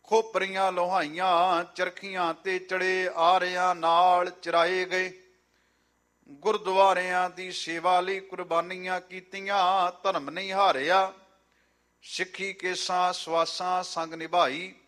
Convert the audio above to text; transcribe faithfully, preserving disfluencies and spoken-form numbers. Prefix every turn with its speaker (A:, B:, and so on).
A: ਖੋਪਰੀਆਂ ਲੋਹਾਈਆਂ ਚਰਖੀਆਂ ਤੇ ਚੜੇ, ਆਰਿਆਂ ਨਾਲ ਚਰਾਏ ਗਏ। ਗੁਰਦੁਆਰਿਆਂ ਦੀ ਸੇਵਾ ਲਈ ਕੁਰਬਾਨੀਆਂ ਕੀਤੀਆਂ, ਧਰਮ ਨਹੀਂ ਹਾਰਿਆ। ਸਿੱਖੀ ਕੇਸਾਂ ਸਵਾਸਾਂ ਸੰਗ ਨਿਭਾਈ,